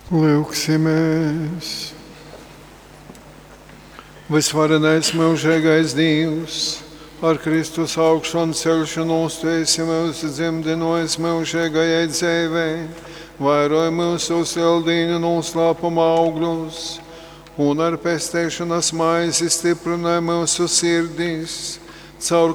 Lūksimies! Visvarenais mūžīgais Dievs, ar Kristus augšanu celšanos tu esi mūs dzemdinojis mūžīgajai dzīvei, vairoja mūsu sildīņu noslēpuma augļus, un ar pestēšanas maizi stiprināja mūsu sirdīs, caur